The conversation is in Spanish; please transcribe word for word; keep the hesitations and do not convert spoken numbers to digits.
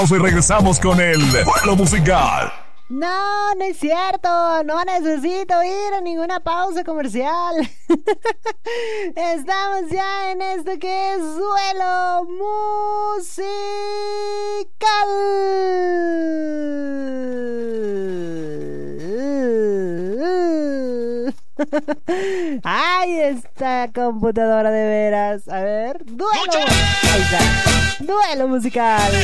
Y regresamos con el duelo musical. No, no es cierto. No necesito ir a ninguna pausa comercial. Estamos ya en esto que es duelo musical. Ay, esta computadora de veras. A ver, duelo. Ahí está. Duelo musical.